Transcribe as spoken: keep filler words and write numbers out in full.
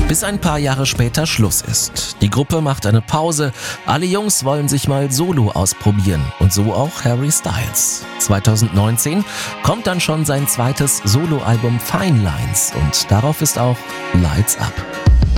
Bis ein paar Jahre später Schluss ist. Die Gruppe macht eine Pause, alle Jungs wollen sich mal solo ausprobieren und so auch Harry Styles. zwanzig neunzehn kommt dann schon sein zweites Soloalbum Fine Lines und darauf ist auch Lights Up.